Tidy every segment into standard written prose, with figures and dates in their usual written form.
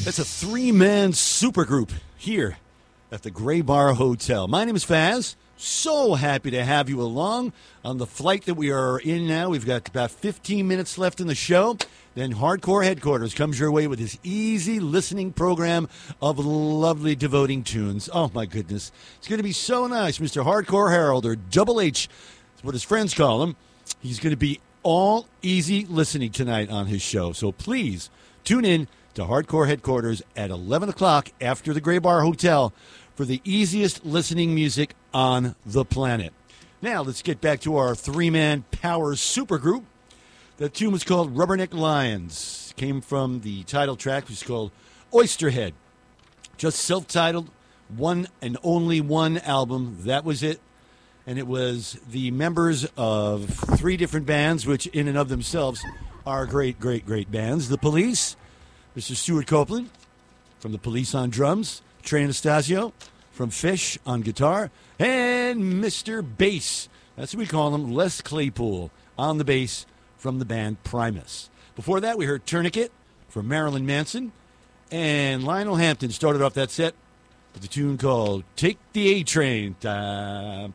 It's a three-man supergroup here at the Gray Bar Hotel. My name is Faz. So happy to have you along on the flight that we are in now. We've got about 15 minutes left in the show. Then Hardcore Headquarters comes your way with this easy listening program of lovely devoting tunes. Oh, my goodness. It's going to be so nice. Mr. Hardcore Harold, or Double H, is what his friends call him. He's going to be all easy listening tonight on his show. So please tune in to Hardcore Headquarters at 11 o'clock after the Gray Bar Hotel for the easiest listening music on the planet. Now, let's get back to our three-man power supergroup. The tune was called Rubberneck Lions. Came from the title track, which is called Oysterhead. Just self-titled, one and only one album. That was it. And it was the members of three different bands, which in and of themselves are great, great, great bands. The Police, Mr. Stuart Copeland from The Police on drums, Trey Anastasio from Fish on guitar, and Mr. Bass, that's what we call him, Les Claypool, on the bass from the band Primus. Before that, we heard Tourniquet from Marilyn Manson, and Lionel Hampton started off that set with a tune called Take the A-Train. What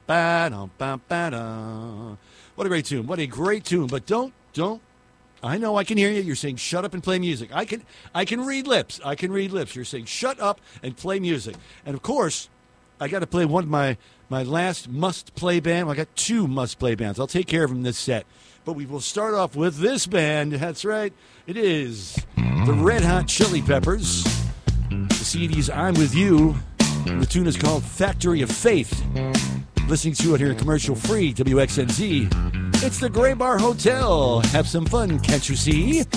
a great tune. What a great tune. But don't. I know I can hear you. You're saying shut up and play music. I can read lips. You're saying shut up and play music. And, of course, I got to play one of my last must-play band. Well, I got two must-play bands. I'll take care of them this set. But we will start off with this band. That's right. It is the Red Hot Chili Peppers. The CD's I'm With You. The tune is called Factory of Faith. Listening to it here commercial-free, WXNZ. It's the Gray Bar Hotel. Have some fun, can't you see?